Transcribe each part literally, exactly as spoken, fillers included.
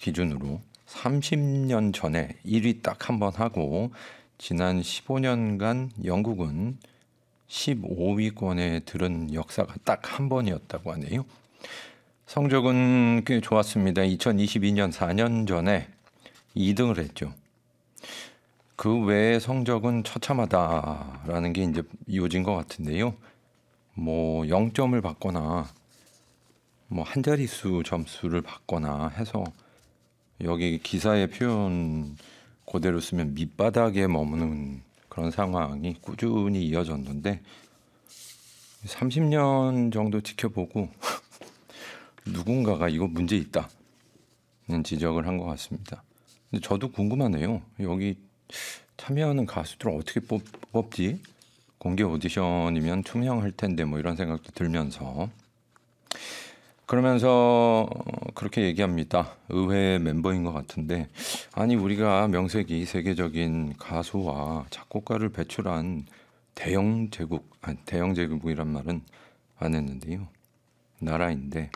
기준으로 삼십 년 전에 일 위 딱 한 번 하고 지난 십오 년간 영국은 십오 위권에 들은 역사가 딱 한 번이었다고 하네요. 성적은 꽤 좋았습니다. 이천이십이 년 사 년 전에 이 등을 했죠. 그 외의 성적은 처참하다라는 게 이제 이어진 것 같은데요. 뭐 영 점을 받거나 뭐 한 자릿수 점수를 받거나 해서 여기 기사의 표현 그대로 쓰면 밑바닥에 머무는 그런 상황이 꾸준히 이어졌는데 삼십 년 정도 지켜보고 누군가가 이거 문제 있다는 지적을 한 것 같습니다. 근데 저도 궁금하네요. 여기 참여하는 가수들 어떻게 뽑, 뽑지? 공개 오디션이면 투명할 텐데 뭐 이런 생각도 들면서 그러면서 그렇게 얘기합니다. 의회 멤버인 것 같은데 아니 우리가 명색이 세계적인 가수와 작곡가를 배출한 대영 제국, 아니 대영 제국이란 말은 안 했는데요. 나라인데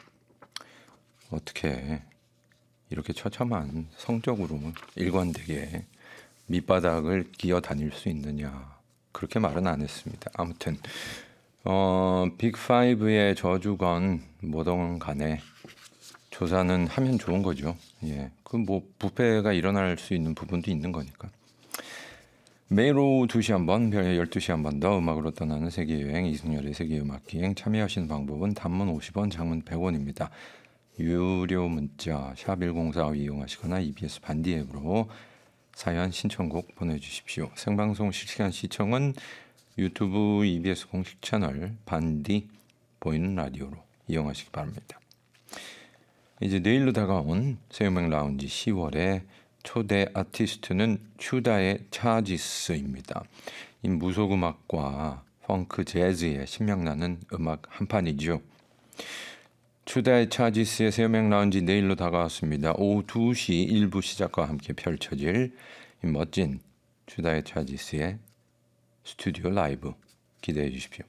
어떻게 이렇게 처참한 성적으로 일관되게 밑바닥을 기어 다닐 수 있느냐 그렇게 말은 안 했습니다. 아무튼 어, 빅파이브의 저주건 뭐든 간에 조사는 하면 좋은 거죠. 예, 그 뭐 부패가 일어날 수 있는 부분도 있는 거니까. 매일 오후 두 시 한 번, 열두 시 한 번 더 음악으로 떠나는 세계여행 이승열의 세계음악기행 참여하시는 방법은 단문 오십 원, 장문 백 원입니다. 유료 문자 샵 일공사오 이용하시거나 이비에스 반디 앱으로 사연 신청곡 보내주십시오. 생방송 실시간 시청은 유튜브 이비에스 공식 채널 반디 보이는 라디오로 이용하시기 바랍니다. 이제 내일로 다가온 새음악 라운지 시월의 초대 아티스트는 추다의 차지스입니다. 이 무속음악과 펑크 재즈의 신명나는 음악 한판이죠. 추다의 차지스의 새음악 라운지 내일로 다가왔습니다. 오후 두 시 일 부 시작과 함께 펼쳐질 이 멋진 추다의 차지스의 스튜디오 라이브 기대해 주십시오.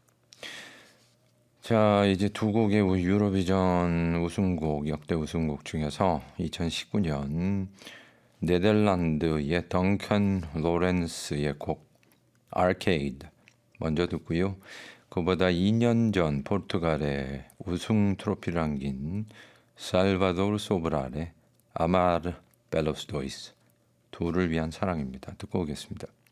자, 이제 두 곡의 유로비전 우승곡, 역대 우승곡 중에서 이천십구 년 네덜란드의 덩컨 로렌스의 곡 아케이드 먼저 듣고요. 그보다 이 년 전 포르투갈의 우승 트로피를 안긴 살바도르 소브랄의 아마르 벨로스 도이스 둘을 위한 사랑입니다. 듣고 오겠습니다.